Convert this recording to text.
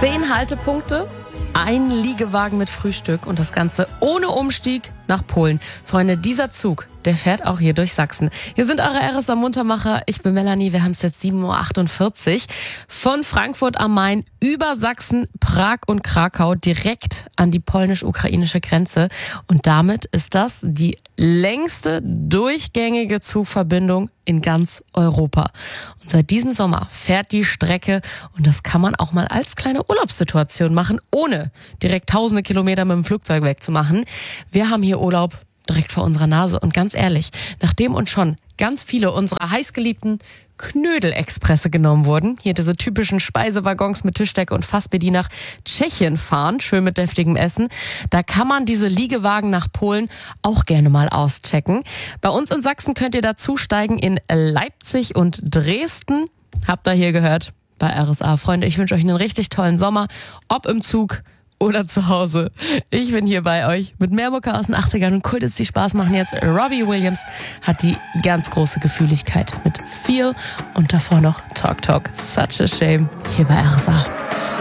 10 Haltepunkte, ein Liegewagen mit Frühstück und das Ganze ohne Umstieg nach Polen. Freunde, dieser Zug, der fährt auch hier durch Sachsen. Hier sind eure RSA Muntermacher. Ich bin Melanie, wir haben es jetzt 7:48 Uhr. Von Frankfurt am Main über Sachsen, Prag und Krakau direkt an die polnisch-ukrainische Grenze. Und damit ist das die längste durchgängige Zugverbindung in ganz Europa. Und seit diesem Sommer fährt die Strecke und das kann man auch mal als kleine Urlaubssituation machen, ohne direkt tausende Kilometer mit dem Flugzeug wegzumachen. Wir haben hier Urlaub direkt vor unserer Nase. Und ganz ehrlich, nachdem uns schon ganz viele unserer heißgeliebten Knödel-Expresse genommen wurden, hier diese typischen Speisewaggons mit Tischdecke und Fassbier, die nach Tschechien fahren, schön mit deftigem Essen, da kann man diese Liegewagen nach Polen auch gerne mal auschecken. Bei uns in Sachsen könnt ihr dazu steigen in Leipzig und Dresden. Habt ihr hier gehört bei RSA. Freunde, ich wünsche euch einen richtig tollen Sommer, ob im Zug oder zu Hause. Ich bin hier bei euch mit mehr Mucke aus den 80ern und Kultits, die Spaß machen jetzt. Robbie Williams hat die ganz große Gefühligkeit mit Feel und davor noch Talk Talk. Such a shame. Hier bei RSA.